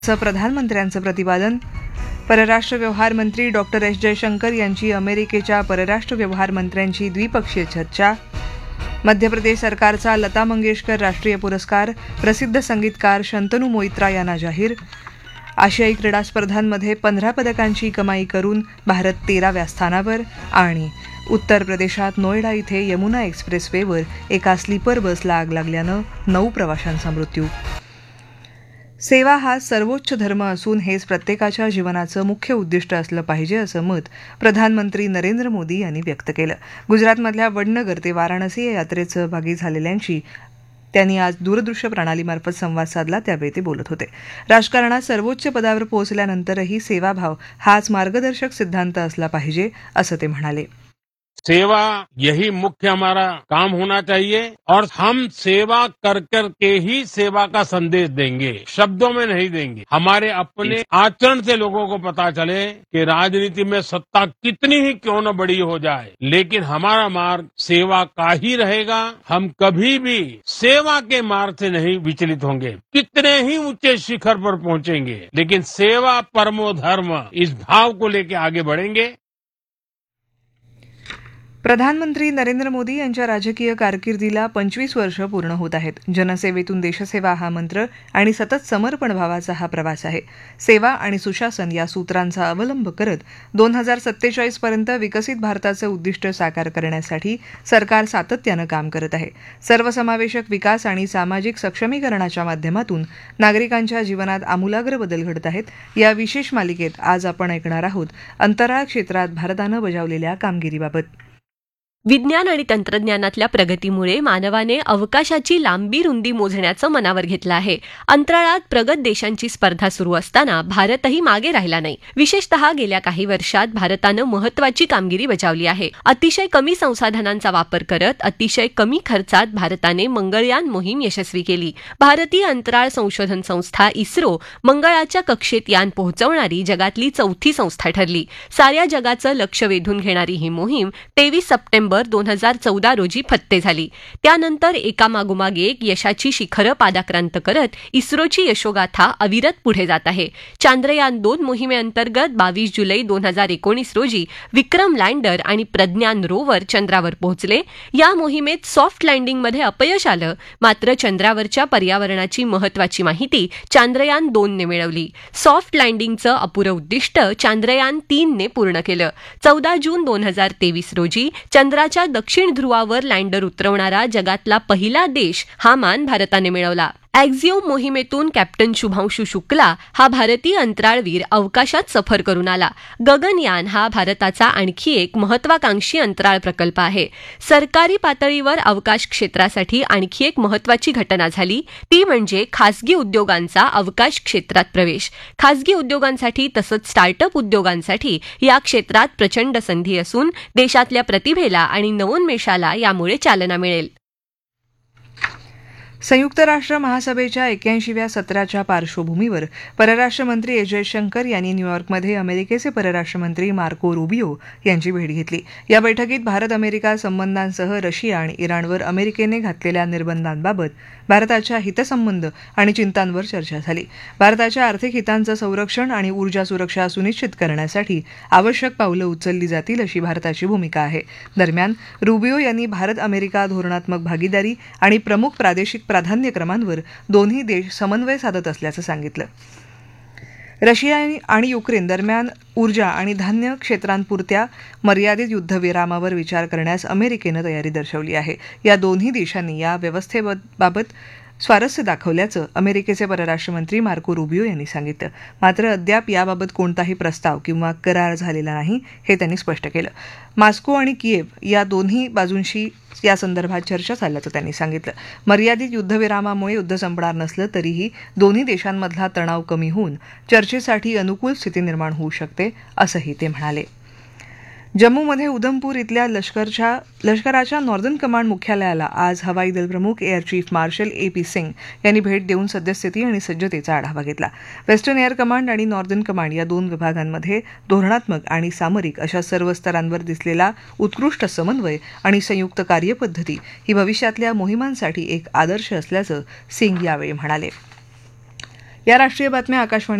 असं प्रधानमंत्र्यांचं प्रतिपादन. परराष्ट्र व्यवहार मंत्री डॉक्टर एस जयशंकर यांची अमेरिकेच्या परराष्ट्र व्यवहार मंत्र्यांची द्विपक्षीय चर्चा. मध्य प्रदेश सरकारचा लता मंगेशकर राष्ट्रीय पुरस्कार प्रसिद्ध संगीतकार शंतनू मोइत्रा यांना जाहीर. आशियाई क्रीडा स्पर्धांमध्ये 15 पदकांची कमाई करून भारत 13व्या स्थानावर. आणि उत्तर प्रदेशात नोएडा इथे यमुना एक्सप्रेसवेवर एका स्लीपर बसला आग लागल्यानं 9 प्रवाशांचा मृत्यू. सेवा हा सर्वोच्च धर्म असून हेच प्रत्येकाच्या जीवनाचं मुख्य उद्दिष्ट असलं पाहिजे असं मत प्रधानमंत्री नरेंद्र मोदी यांनी व्यक्त केलं. गुजरातमधल्या वडनगर ते वाराणसी या यात्रेत सहभागी झालेल्यांशी त्यांनी आज दूरदृश्य प्रणालीमार्फत संवाद साधला, त्यावेळी ते बोलत होते. राजकारणात सर्वोच्च पदावर पोहोचल्यानंतरही सेवाभाव हाच मार्गदर्शक सिद्धांत असला पाहिजे असं ते म्हणाले. सेवा यही मुख्य हमारा काम होना चाहिए और हम सेवा कर कर के ही सेवा का संदेश देंगे, शब्दों में नहीं देंगे. हमारे अपने आचरण से लोगों को पता चले कि राजनीति में सत्ता कितनी ही क्यों न बड़ी हो जाए, लेकिन हमारा मार्ग सेवा का ही रहेगा. हम कभी भी सेवा के मार्ग से नहीं विचलित होंगे. कितने ही ऊंचे शिखर पर पहुंचेंगे, लेकिन सेवा परमो धर्म इस भाव को लेकर आगे बढ़ेंगे. प्रधानमंत्री नरेंद्र मोदी यांच्या राजकीय कारकिर्दीला 25 वर्ष पूर्ण होत आहेत. जनसेवेतून देशसेवा हा मंत्र आणि सतत समर्पण भावाचा हा प्रवास आहे. सेवा आणि सुशासन या सूत्रांचा अवलंब करत 2047 पर्यंत विकसित भारताचं उद्दिष्ट साकार करण्यासाठी सरकार सातत्यानं काम करत आहे. सर्वसमावेशक विकास आणि सामाजिक सक्षमीकरणाच्या माध्यमातून नागरिकांच्या जीवनात आमूलाग्र बदल घडत आहेत. या विशेष मालिकेत आज आपण ऐकणार आहोत अंतराळ क्षेत्रात भारतानं बजावलेल्या कामगिरीबाबत. विज्ञान आणि तंत्रज्ञानातल्या प्रगतीमुळे मानवाने अवकाशाची लांबी रुंदी मोजण्याचं मनावर घेतलं आहे. अंतराळात प्रगत देशांची स्पर्धा सुरू असताना भारतही मागे राहिला नाही. विशेषतः गेल्या काही वर्षात भारतानं महत्वाची कामगिरी बजावली आहे. अतिशय कमी संसाधनांचा वापर करत अतिशय कमी खर्चात भारताने मंगळयान मोहीम यशस्वी केली. भारतीय अंतराळ संशोधन संस्था इस्रो मंगळाच्या कक्षेत यान पोहोचवणारी जगातली 4थी संस्था ठरली. साऱ्या जगाचं लक्ष वेधून घेणारी ही मोहीम 23 सप्टेंबर 2014 रोजी फत्ते झाली. त्यानंतर एकामागोमाग एक यशाची शिखरं पादाक्रांत करत इस्रोची यशोगाथा अविरत पुढे जात आहे. चांद्रयान 2 मोहिमेअंतर्गत 22 जुलै 2019 रोजी विक्रम लँडर आणि प्रज्ञान रोवर चंद्रावर पोहोचले. या मोहिमेत सॉफ्ट लँडिंगमध्ये अपयश आलं, मात्र चंद्रावरच्या पर्यावरणाची महत्वाची माहिती चांद्रयान 2ने मिळवली. सॉफ्ट लँडिंगचं अपुरं उद्दिष्ट चांद्रयान 3ने पूर्ण केलं. 14 जून 2023 रोजी चंद्राच्या दक्षिण ध्रुवावर लँडर उतरवणारा जगातला पहिला देश हा मान भारताने मिळवला. ॲक्झिओम मोहिमेतून कॅप्टन शुभांशु शुक्ला हा भारतीय अंतराळवीर अवकाशात सफर करून आला. गगनयान हा भारताचा आणखी एक महत्वाकांक्षी अंतराळ प्रकल्प आहे. सरकारी पातळीवर अवकाश क्षेत्रासाठी आणखी एक महत्वाची घटना झाली, ती म्हणजे खासगी उद्योगांचा अवकाश क्षेत्रात प्रवेश. खासगी उद्योगांसाठी तसंच स्टार्टअप उद्योगांसाठी या क्षेत्रात प्रचंड संधी असून देशातल्या प्रतिभेला आणि नवोन्मेषाला यामुळे चालना मिळेल. संयुक्त राष्ट्र महासभेच्या 81व्या सत्राच्या पार्श्वभूमीवर परराष्ट्र मंत्री एस जयशंकर यांनी न्यूयॉर्कमध्ये अमेरिकेचे परराष्ट्र मंत्री मार्को रुबियो यांची भेट घेतली. या बैठकीत भारत अमेरिका संबंधांसह रशिया आणि इराणवर अमेरिकेने घातलेल्या निर्बंधांबाबत भारताच्या हितसंबंध आणि चिंतांवर चर्चा झाली. भारताच्या आर्थिक हितांचं संरक्षण आणि ऊर्जा सुरक्षा सुनिश्चित करण्यासाठी आवश्यक पावलं उचलली जातील अशी भारताची भूमिका आहे. दरम्यान रुबियो यांनी भारत अमेरिका धोरणात्मक भागीदारी आणि प्रमुख प्रादेशिक प्राधान्यक्रमांवर दोन्ही देश समन्वय साधत असल्याचं सांगितलं. रशिया आणि युक्रेन दरम्यान ऊर्जा आणि धान्य क्षेत्रांपुरत्या मर्यादित युद्धविरामावर विचार करण्यास अमेरिकेनं तयारी दर्शवली आहे. या दोन्ही देशांनी या व्यवस्थेबाबत स्वारस्य दाखवल्याचं अमेरिकेचे परराष्ट्र मंत्री मार्को रुबियो यांनी सांगितलं. मात्र अद्याप याबाबत कोणताही प्रस्ताव किंवा करार झालेला नाही, हे त्यांनी स्पष्ट केलं. मॉस्को आणि किएव्ह या दोन्ही बाजूंशी या संदर्भात चर्चा झाल्याचं त्यांनी सांगितलं. मर्यादित युद्धविरामामुळे युद्ध संपणार नसलं तरीही दोन्ही देशांमधला तणाव कमी होऊन चर्चेसाठी अनुकूल स्थिती निर्माण होऊ शकते, असंही ते म्हणाले. जम्मूमध्ये उधमपूर इथल्या लष्कराच्या नॉर्दर्न कमांड मुख्यालयाला आज हवाई दल प्रमुख air chief marshal A.P. Singh यांनी भेट देऊन सद्यस्थिती आणि सज्जतेचा आढावा घेतला. वेस्टर्न एअर कमांड आणि नॉर्दर्न कमांड या दोन विभागांमध्ये धोरणात्मक आणि सामरिक अशा सर्व स्तरांवर दिसलेला उत्कृष्ट समन्वय आणि संयुक्त कार्यपद्धती ही भविष्यातल्या मोहिमांसाठी एक आदर्श असल्याचं सिंग यावेळी म्हणाले. या राष्ट्रीय बातम्या आकाशवाणी